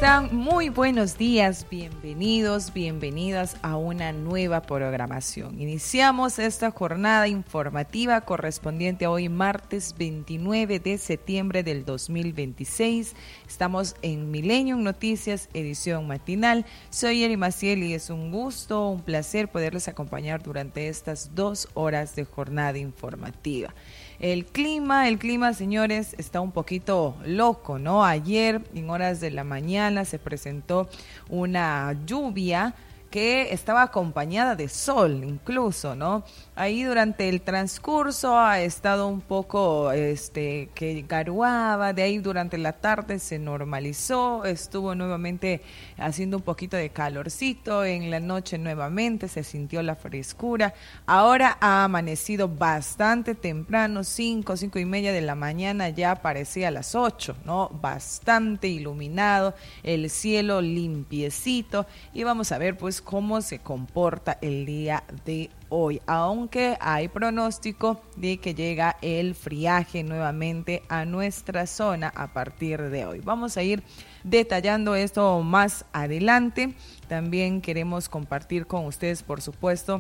están? Muy buenos días, bienvenidos, bienvenidas a una nueva programación. Iniciamos esta jornada informativa correspondiente a hoy, martes 29 de septiembre del 2026. Estamos en Millennium Noticias, edición matinal. Soy Eri Maciel y es un gusto, un placer poderles acompañar durante estas 2 horas de jornada informativa. El clima, señores, está un poquito loco, ¿no? Ayer, en horas de la mañana, se presentó una lluvia que estaba acompañada de sol incluso, ¿no? Ahí durante el transcurso ha estado un poco que garuaba, de ahí durante la tarde se normalizó, estuvo nuevamente haciendo un poquito de calorcito, en la noche nuevamente se sintió la frescura. Ahora ha amanecido bastante temprano, 5:30 de la mañana, ya parecía las 8, ¿no? Bastante iluminado, el cielo limpiecito, y vamos a ver pues cómo se comporta el día de hoy, aunque hay pronóstico de que llega el friaje nuevamente a nuestra zona a partir de hoy. Vamos a ir detallando esto más adelante. También queremos compartir con ustedes, por supuesto,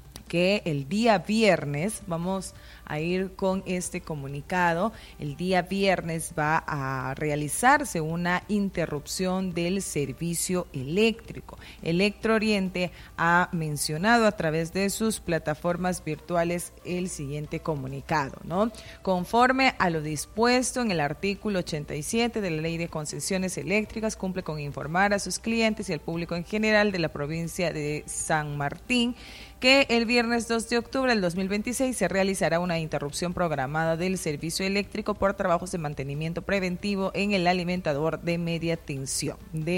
que el día viernes vamos a ir con este comunicado. El día viernes va a realizarse una interrupción del servicio eléctrico. Electrooriente ha mencionado a través de sus plataformas virtuales el siguiente comunicado, ¿no? Conforme a lo dispuesto en el artículo 87 de la Ley de Concesiones Eléctricas, cumple con informar a sus clientes y al público en general de la provincia de San Martín que el viernes 2 de octubre del 2026 se realizará una interrupción programada del servicio eléctrico por trabajos de mantenimiento preventivo en el alimentador de media tensión.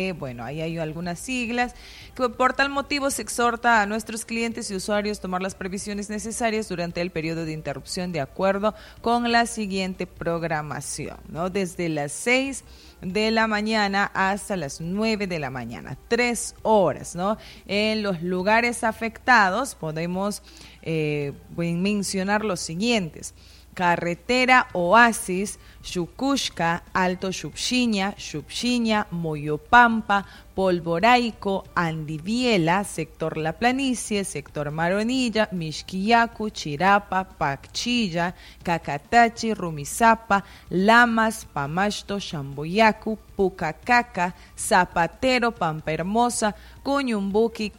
Ahí hay algunas siglas, que por tal motivo se exhorta a nuestros clientes y usuarios a tomar las previsiones necesarias durante el periodo de interrupción de acuerdo con la siguiente programación, ¿no? Desde las 6 de la mañana hasta las 9 de la mañana, 3 horas, ¿no? En los lugares afectados podemos mencionar los siguientes: Carretera Oasis, Xucushca, Alto Xupxiña, Moyopampa, Polvoraico, Andiviela, sector La Planicie, sector Maronilla, Mixquiacu, Chirapa, Pacchilla, Cacatachi, Rumisapa, Lamas, Pamashto, Chamboyacu, Pucacaca, Zapatero, Pampa Hermosa, Cuñumbuqui,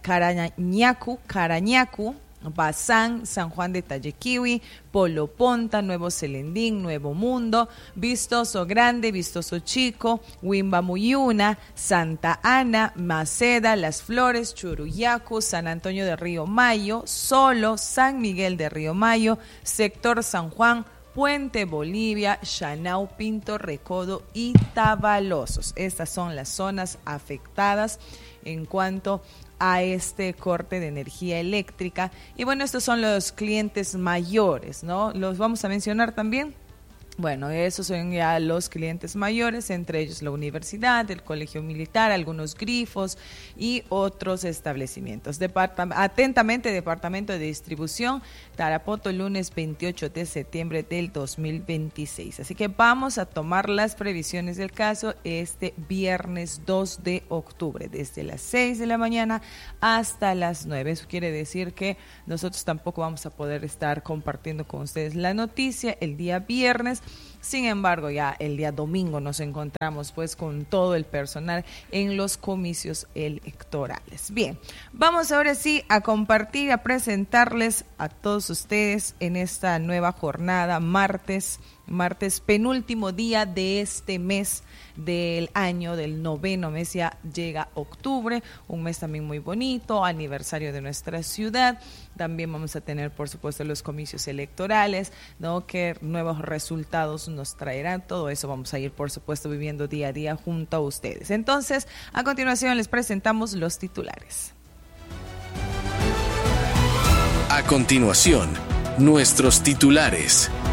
Carañacu, Bazán, San Juan de Tallequiwi, Polo Ponta, Nuevo Celendín, Nuevo Mundo, Vistoso Grande, Vistoso Chico, Huimbamuyuna, Santa Ana, Maceda, Las Flores, Churuyacu, San Antonio de Río Mayo, Solo, San Miguel de Río Mayo, sector San Juan, Puente Bolivia, Chanau, Pinto, Recodo y Tabalosos. Estas son las zonas afectadas en cuanto a este corte de energía eléctrica. Y bueno, estos son los clientes mayores, ¿no? Los vamos a mencionar también. Bueno, esos son ya los clientes mayores, entre ellos la universidad, el colegio militar, algunos grifos y otros establecimientos. Atentamente, Departamento de Distribución, Tarapoto, lunes 28 de septiembre del 2026. Así que vamos a tomar las previsiones del caso este viernes 2 de octubre, desde las 6 de la mañana hasta las 9. Eso quiere decir que nosotros tampoco vamos a poder estar compartiendo con ustedes la noticia el día viernes. Sin embargo, ya el día domingo nos encontramos pues con todo el personal en los comicios electorales. Bien, vamos ahora sí a compartir, a presentarles a todos ustedes en esta nueva jornada, martes penúltimo día de este mes del año, del 9º mes. Ya llega octubre, un mes también muy bonito, aniversario de nuestra ciudad. También vamos a tener, por supuesto, los comicios electorales, ¿no? Que nuevos resultados nos traerán. Todo eso vamos a ir, por supuesto, viviendo día a día junto a ustedes. Entonces, a continuación les presentamos los titulares. A continuación, nuestros titulares.